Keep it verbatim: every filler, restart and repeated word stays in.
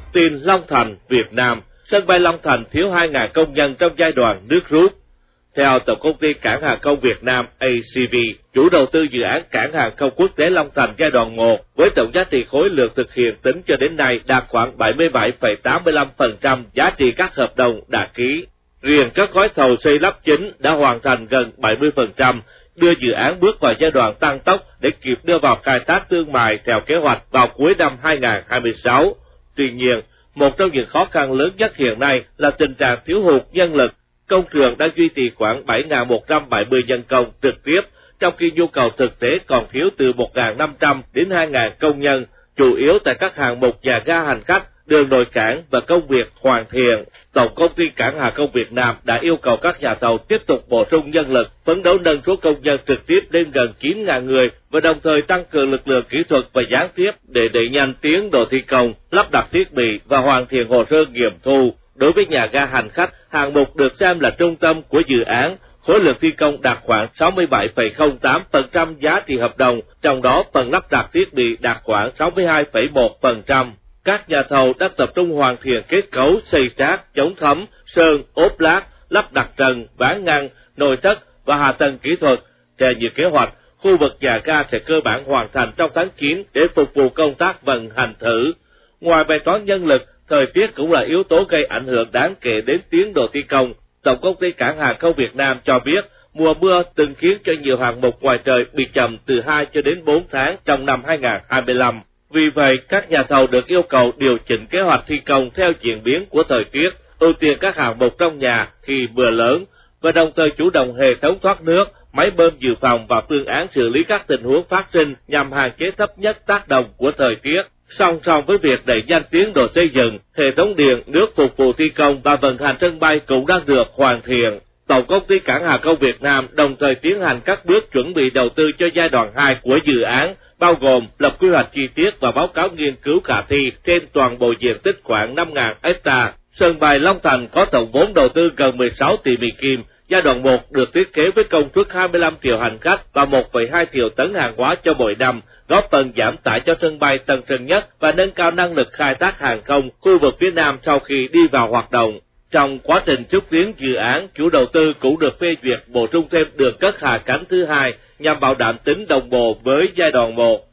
Tin Long Thành, Việt Nam, sân bay Long Thành thiếu hai nghìn công nhân trong giai đoạn nước rút. Theo Tổng công ty Cảng hàng không Việt Nam A C V, chủ đầu tư dự án Cảng hàng không quốc tế Long Thành giai đoạn một, với tổng giá trị khối lượng thực hiện tính cho đến nay đạt khoảng bảy mươi bảy phẩy tám mươi lăm phần trăm giá trị các hợp đồng đã ký. Riêng các gói thầu xây lắp chính đã hoàn thành gần bảy mươi phần trăm, đưa dự án bước vào giai đoạn tăng tốc để kịp đưa vào khai thác thương mại theo kế hoạch vào cuối năm hai nghìn không trăm hai mươi sáu. Tuy nhiên, một trong những khó khăn lớn nhất hiện nay là tình trạng thiếu hụt nhân lực. Công trường đã duy trì khoảng bảy nghìn một trăm bảy mươi nhân công trực tiếp, trong khi nhu cầu thực tế còn thiếu từ một nghìn năm trăm đến hai nghìn công nhân, chủ yếu tại các hạng mục nhà ga hành khách, đường nội cảng và công việc hoàn thiện. Tổng công ty Cảng hàng không Việt Nam đã yêu cầu các nhà thầu tiếp tục bổ sung nhân lực, phấn đấu nâng số công nhân trực tiếp lên gần chín nghìn người và đồng thời tăng cường lực lượng kỹ thuật và gián tiếp để đẩy nhanh tiến độ thi công, lắp đặt thiết bị và hoàn thiện hồ sơ nghiệm thu. Đối với nhà ga hành khách, hạng mục được xem là trung tâm của dự án, khối lượng thi công đạt khoảng sáu mươi bảy phẩy không tám phần trăm giá trị hợp đồng, trong đó phần lắp đặt thiết bị đạt khoảng sáu mươi hai phẩy một phần trăm. Các nhà thầu đã tập trung hoàn thiện kết cấu, xây trát, chống thấm, sơn, ốp lát, lắp đặt trần, ván ngăn, nội thất và hạ tầng kỹ thuật. Theo như kế hoạch, khu vực nhà ga sẽ cơ bản hoàn thành trong tháng chín để phục vụ công tác vận hành thử. Ngoài bài toán nhân lực, thời tiết cũng là yếu tố gây ảnh hưởng đáng kể đến tiến độ thi công. Tổng công ty Cảng hàng không Việt Nam cho biết, mùa mưa từng khiến cho nhiều hạng mục ngoài trời bị chậm từ hai cho đến bốn tháng trong năm hai nghìn không trăm hai mươi lăm. Vì vậy, các nhà thầu được yêu cầu điều chỉnh kế hoạch thi công theo diễn biến của thời tiết, ưu tiên các hạng mục trong nhà khi mưa lớn, và đồng thời chủ động hệ thống thoát nước, máy bơm dự phòng và phương án xử lý các tình huống phát sinh nhằm hạn chế thấp nhất tác động của thời tiết. Song song với việc đẩy nhanh tiến độ xây dựng, hệ thống điện, nước phục vụ thi công và vận hành sân bay cũng đang được hoàn thiện. Tổng công ty Cảng hàng không Việt Nam đồng thời tiến hành các bước chuẩn bị đầu tư cho giai đoạn hai của dự án, bao gồm lập quy hoạch chi tiết và báo cáo nghiên cứu khả thi trên toàn bộ diện tích khoảng năm nghìn hectare. Sân bay Long Thành có tổng vốn đầu tư gần mười sáu tỷ Mỹ Kim. Giai đoạn một được thiết kế với công suất hai mươi lăm triệu hành khách và một phẩy hai triệu tấn hàng hóa cho mỗi năm, góp phần giảm tải cho sân bay Tân Sơn Nhất và nâng cao năng lực khai thác hàng không khu vực phía Nam sau khi đi vào hoạt động. Trong quá trình xúc tiến dự án, chủ đầu tư cũng được phê duyệt bổ sung thêm đường cất hạ cánh thứ hai nhằm bảo đảm tính đồng bộ với giai đoạn một.